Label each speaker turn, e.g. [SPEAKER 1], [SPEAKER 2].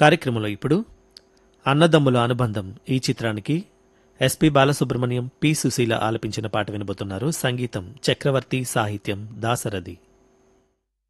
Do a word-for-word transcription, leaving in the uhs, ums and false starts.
[SPEAKER 1] కార్యక్రమంలో ఇప్పుడు అన్నదమ్ముల అనుబంధం ఈ చిత్రానికి ఎస్పి బాలసుబ్రహ్మణ్యం, పి సుశీల ఆలపించిన పాట వినబోతున్నారు. సంగీతం చక్రవర్తి, సాహిత్యం దాసరథి.